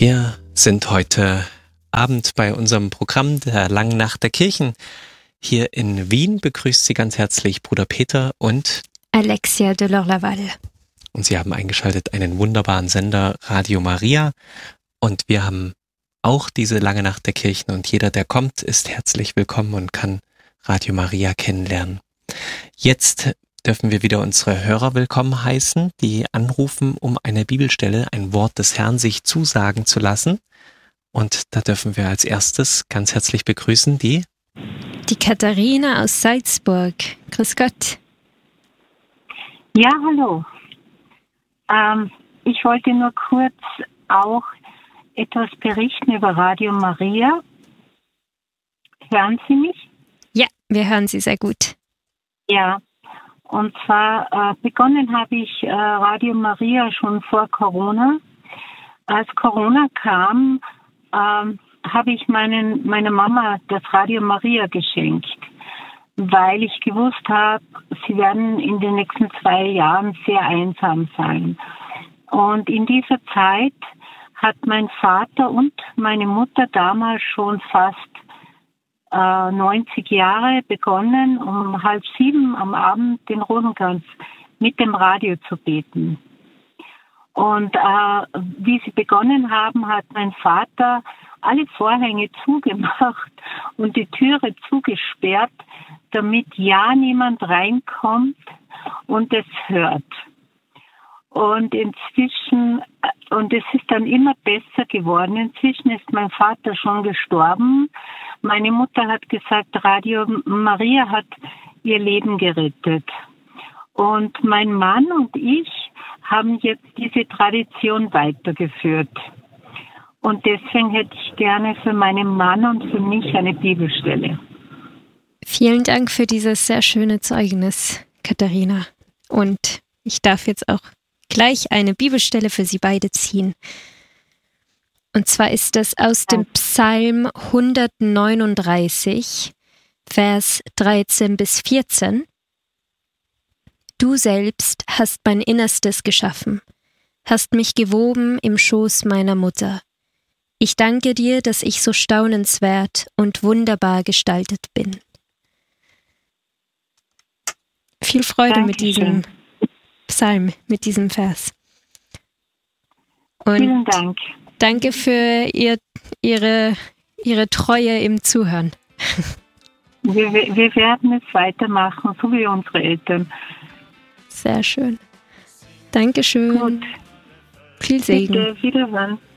Wir sind heute Abend bei unserem Programm der Langen Nacht der Kirchen. Hier in Wien begrüßt Sie ganz herzlich Bruder Peter und Alexia de Lorlaval. Und Sie haben eingeschaltet einen wunderbaren Sender Radio Maria. Und wir haben auch diese Lange Nacht der Kirchen. Und jeder, der kommt, ist herzlich willkommen und kann Radio Maria kennenlernen. Jetzt dürfen wir wieder unsere Hörer willkommen heißen, die anrufen, um eine Bibelstelle, ein Wort des Herrn sich zusagen zu lassen. Und da dürfen wir als erstes ganz herzlich begrüßen die Katharina aus Salzburg. Grüß Gott. Ja, hallo. Ich wollte nur kurz auch etwas berichten über Radio Maria. Hören Sie mich? Ja, wir hören Sie sehr gut. Ja, und zwar begonnen habe ich Radio Maria schon vor Corona. Als Corona kam, habe ich meiner Mama das Radio Maria geschenkt, weil ich gewusst habe, sie werden in den nächsten 2 Jahren sehr einsam sein. Und in dieser Zeit hat mein Vater und meine Mutter damals schon fast 90 Jahre begonnen, um 6:30 am Abend den Rosenkranz mit dem Radio zu beten. Und wie sie begonnen haben, hat mein Vater alle Vorhänge zugemacht und die Türe zugesperrt, damit ja niemand reinkommt und es hört. Und es ist dann immer besser geworden. Inzwischen ist mein Vater schon gestorben. Meine Mutter hat gesagt, Radio Maria hat ihr Leben gerettet. Und mein Mann und ich haben jetzt diese Tradition weitergeführt. Und deswegen hätte ich gerne für meinen Mann und für mich eine Bibelstelle. Vielen Dank für dieses sehr schöne Zeugnis, Katharina. Und ich darf jetzt auch gleich eine Bibelstelle für Sie beide ziehen. Und zwar ist das aus dem Psalm 139, Vers 13 bis 14. Du selbst hast mein Innerstes geschaffen, hast mich gewoben im Schoß meiner Mutter. Ich danke dir, dass ich so staunenswert und wunderbar gestaltet bin. Viel Freude Dankeschön. Mit diesem Psalm, mit diesem Vers. Und Vielen Dank. Danke für Ihre Treue im Zuhören. Wir werden es weitermachen, so wie unsere Eltern. Sehr schön. Dankeschön. Gut. Viel Segen. Bitte, wiederhören.